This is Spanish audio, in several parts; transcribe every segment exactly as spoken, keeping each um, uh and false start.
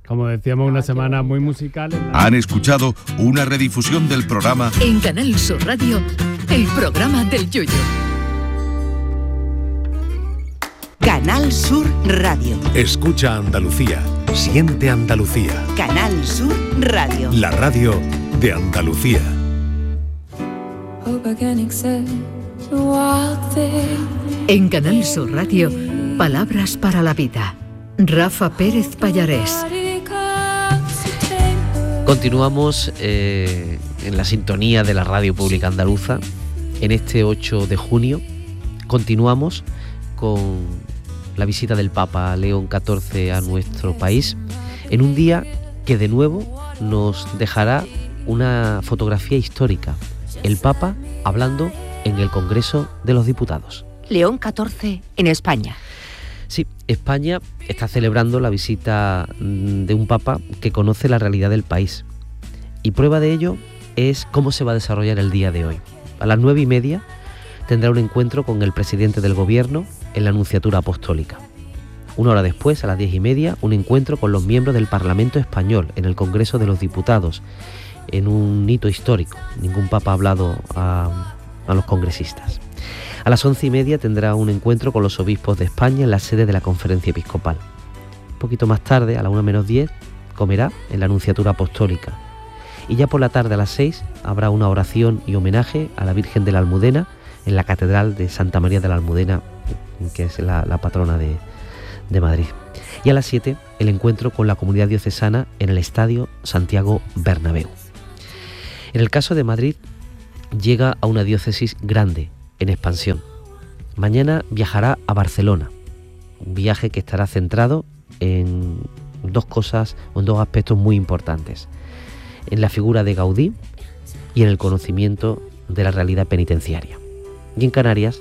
Como decíamos, una semana muy musical. Han escuchado una redifusión del programa en Canal Sur Radio, el programa del Yoyo. Canal Sur Radio. Escucha Andalucía, siente Andalucía. Canal Sur Radio. La radio de Andalucía. En Canal Sur Radio, palabras para la vida. Rafa Pérez Pallarés. Continuamos eh, en la sintonía de la Radio Pública Andaluza. En este ocho de junio continuamos con la visita del Papa León catorce a nuestro país, en un día que de nuevo nos dejará una fotografía histórica. El Papa hablando en el Congreso de los Diputados. León catorce en España. Sí, España está celebrando la visita de un Papa que conoce la realidad del país. Y prueba de ello es cómo se va a desarrollar el día de hoy. A las nueve y media tendrá un encuentro con el presidente del Gobierno en la Nunciatura Apostólica. Una hora después, a las diez y media, un encuentro con los miembros del Parlamento Español en el Congreso de los Diputados, en un hito histórico. Ningún Papa ha hablado a, a los congresistas. A las once y media tendrá un encuentro con los obispos de España en la sede de la Conferencia Episcopal. Un poquito más tarde, a la una menos diez, comerá en la Nunciatura Apostólica. Y ya por la tarde, a las seis, habrá una oración y homenaje a la Virgen de la Almudena en la Catedral de Santa María de la Almudena, que es la, la patrona de, de Madrid. Y a las siete, el encuentro con la comunidad diocesana en el Estadio Santiago Bernabéu. En el caso de Madrid, llega a una diócesis grande, en expansión. Mañana viajará a Barcelona, un viaje que estará centrado en dos cosas, en dos aspectos muy importantes: en la figura de Gaudí y en el conocimiento de la realidad penitenciaria. Y en Canarias,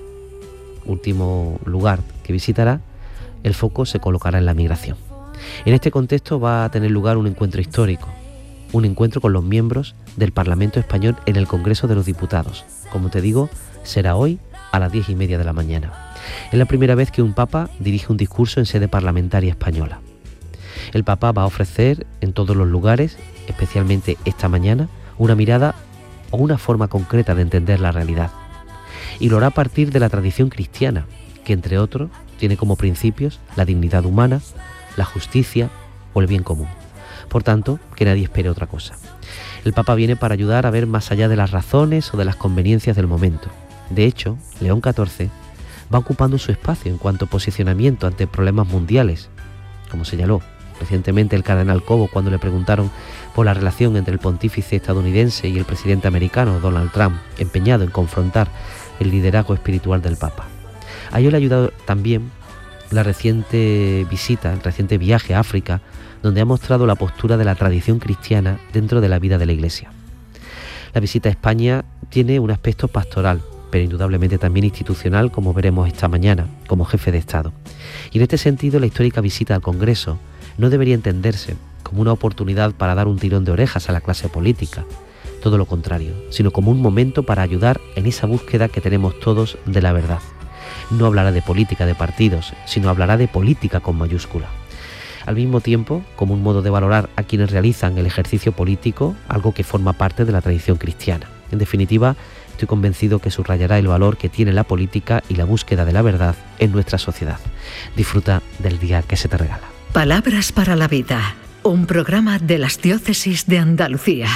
último lugar que visitará, el foco se colocará en la migración. En este contexto va a tener lugar un encuentro histórico, un encuentro con los miembros del Parlamento Español en el Congreso de los Diputados. Como te digo, será hoy a las diez y media de la mañana. Es la primera vez que un Papa dirige un discurso en sede parlamentaria española. El Papa va a ofrecer en todos los lugares, especialmente esta mañana, una mirada o una forma concreta de entender la realidad. Y lo hará a partir de la tradición cristiana, que entre otros tiene como principios la dignidad humana, la justicia o el bien común. Por tanto, que nadie espere otra cosa. El Papa viene para ayudar a ver más allá de las razones o de las conveniencias del momento. De hecho, León catorce va ocupando su espacio en cuanto a posicionamiento ante problemas mundiales, como señaló recientemente el cardenal Cobo cuando le preguntaron por la relación entre el pontífice estadounidense y el presidente americano Donald Trump, empeñado en confrontar el liderazgo espiritual del Papa. A ello le ha ayudado también la reciente visita, el reciente viaje a África, donde ha mostrado la postura de la tradición cristiana dentro de la vida de la Iglesia. La visita a España tiene un aspecto pastoral, pero indudablemente también institucional, como veremos esta mañana, como jefe de Estado. Y en este sentido, la histórica visita al Congreso no debería entenderse como una oportunidad para dar un tirón de orejas a la clase política, todo lo contrario, sino como un momento para ayudar en esa búsqueda que tenemos todos de la verdad. No hablará de política de partidos, sino hablará de política con mayúscula. Al mismo tiempo, como un modo de valorar a quienes realizan el ejercicio político, algo que forma parte de la tradición cristiana. En definitiva, estoy convencido que subrayará el valor que tiene la política y la búsqueda de la verdad en nuestra sociedad. Disfruta del día que se te regala. Palabras para la vida, un programa de las diócesis de Andalucía.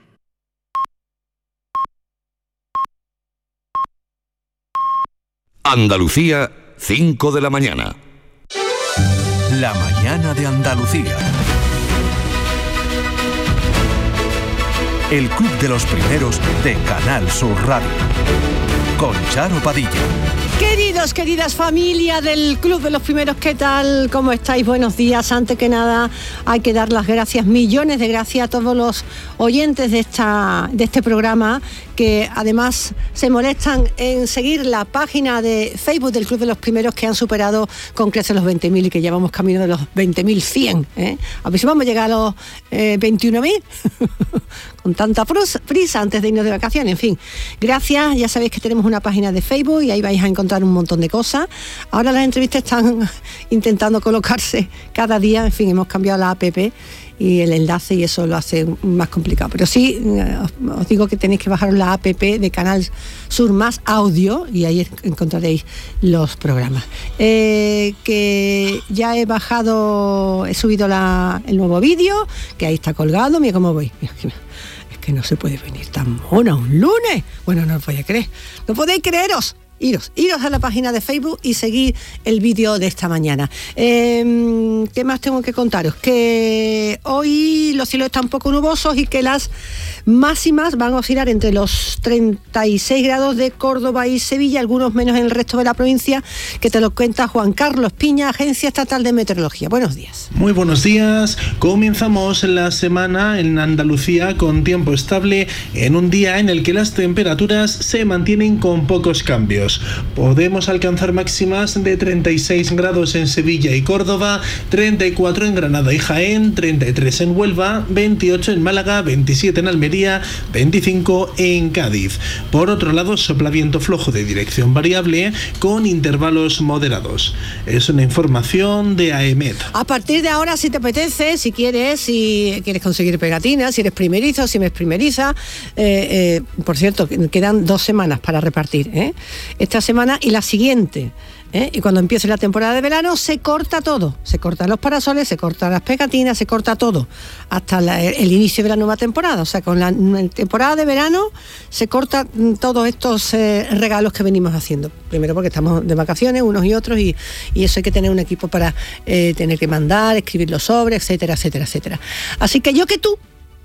Andalucía, cinco de la mañana. La mañana de Andalucía. El Club de los Primeros de Canal Sur Radio. Con Charo Padilla. Queridos, queridas familia del Club de los Primeros, ¿qué tal? ¿Cómo estáis? Buenos días. Antes que nada, hay que dar las gracias, millones de gracias a todos los oyentes de, esta, de este programa, que además se molestan en seguir la página de Facebook del Club de los Primeros, que han superado con creces los veinte mil y que llevamos camino de los veinte mil cien. ¿eh? A ver si vamos a llegar a los eh, veintiuno mil con tanta prisa antes de irnos de vacaciones. En fin, gracias. Ya sabéis que tenemos una página de Facebook y ahí vais a encontrar un montón de cosas. Ahora las entrevistas están intentando colocarse cada día. En fin, hemos cambiado la app y el enlace, y eso lo hace más complicado. Pero sí, os, os digo que tenéis que bajar la app de Canal Sur Más Audio y ahí encontraréis los programas. Eh, que ya he bajado, he subido la, el nuevo vídeo, que ahí está colgado, mira cómo voy. Mira, mira. Es que no se puede venir tan mona un lunes. Bueno, no os podéis creer. No podéis creeros. Iros, iros a la página de Facebook y seguir el vídeo de esta mañana. Eh, ¿Qué más tengo que contaros? Que hoy los cielos están un poco nubosos y que las máximas van a oscilar entre los treinta y seis grados de Córdoba y Sevilla, algunos menos en el resto de la provincia, que te lo cuenta Juan Carlos Piña, Agencia Estatal de Meteorología. Buenos días. Muy buenos días. Comenzamos la semana en Andalucía con tiempo estable, en un día en el que las temperaturas se mantienen con pocos cambios. Podemos alcanzar máximas de treinta y seis grados en Sevilla y Córdoba, treinta y cuatro en Granada y Jaén, treinta y tres en Huelva, veintiocho en Málaga, veintisiete en Almería, veinticinco en Cádiz. Por otro lado, sopla viento flojo de dirección variable con intervalos moderados. Es una información de AEMET. A partir de ahora, si te apetece, si quieres, si quieres conseguir pegatinas, si eres primerizo, si me es primeriza, eh, eh, por cierto, quedan dos semanas para repartir, ¿eh? Esta semana y la siguiente, ¿eh? Y cuando empiece la temporada de verano se corta todo, se cortan los parasoles, se cortan las pegatinas, se corta todo, hasta la, el inicio de la nueva temporada. O sea, con la temporada de verano se cortan todos estos eh, regalos que venimos haciendo. Primero porque estamos de vacaciones unos y otros, y, y eso hay que tener un equipo para eh, tener que mandar, escribir los sobres, etcétera, etcétera, etcétera. Así que yo que tú,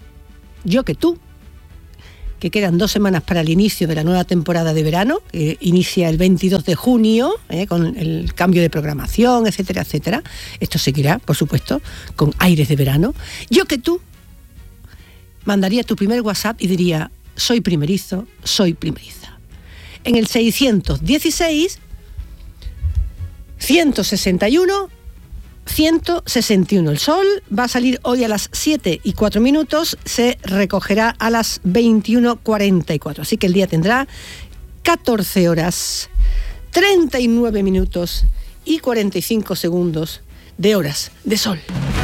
yo que tú, que quedan dos semanas para el inicio de la nueva temporada de verano, que inicia el veintidós de junio, eh, con el cambio de programación, etcétera, etcétera. Esto seguirá, por supuesto, con aires de verano. Yo que tú mandaría tu primer WhatsApp y diría: soy primerizo, soy primeriza. En el seiscientos dieciséis, ciento sesenta y uno, ciento sesenta y uno. El sol va a salir hoy a las siete y cuatro minutos, se recogerá a las veintiuno cuarenta y cuatro. Así que el día tendrá catorce horas, treinta y nueve minutos y cuarenta y cinco segundos de horas de sol.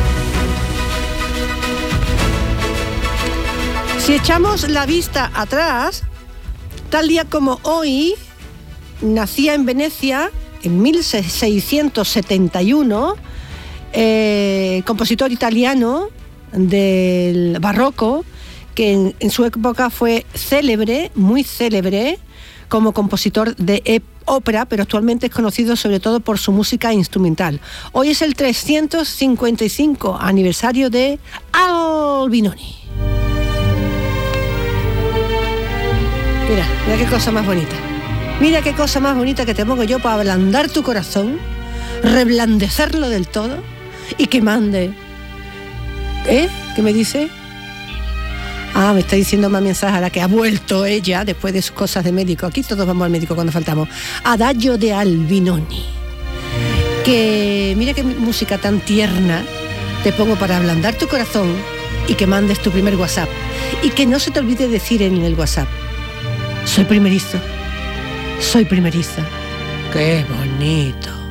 Si echamos la vista atrás, tal día como hoy, nacía en Venecia, en mil seiscientos setenta y uno, Eh, compositor italiano del barroco, que en, en su época fue célebre, muy célebre, como compositor de ep- ópera, pero actualmente es conocido sobre todo por su música instrumental. Hoy es el trescientos cincuenta y cinco aniversario de Albinoni. Mira, mira qué cosa más bonita. Mira qué cosa más bonita que te pongo yo para ablandar tu corazón, reblandecerlo del todo y que mande. ¿Eh? ¿Qué me dice? Ah, me está diciendo más mensaje a la que ha vuelto ella después de sus cosas de médico. Aquí todos vamos al médico cuando faltamos. Adagio de Albinoni. Que mira qué música tan tierna te pongo para ablandar tu corazón y que mandes tu primer WhatsApp. Y que no se te olvide decir en el WhatsApp: soy primerizo, soy primeriza. ¡Qué bonito!